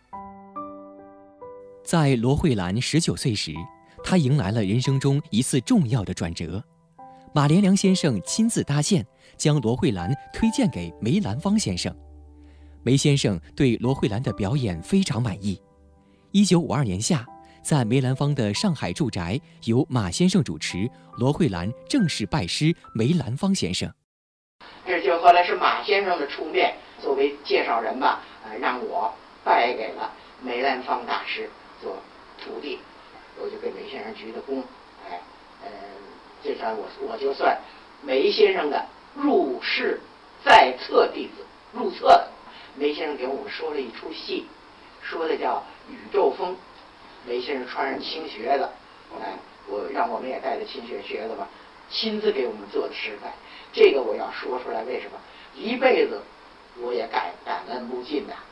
在罗慧兰19岁时，她迎来了人生中一次重要的转折。马连良先生亲自搭线，将罗慧兰推荐给梅兰芳先生。梅先生对罗慧兰的表演非常满意。1952年夏，在梅兰芳的上海住宅，由马先生主持，罗慧兰正式拜师梅兰芳先生。 这就后来是马先生的出面，作为介绍人吧，让我拜给了梅兰芳大师做徒弟，我就给梅先生鞠的躬，这算我就算梅先生的入室在册弟子，入册的。梅先生给我们说了一出戏，说的叫《宇宙风》。梅先生穿上青靴子，让我们也带着青靴子吧，亲自给我们做的示范。这个我要说出来，为什么？一辈子我也感恩不尽的。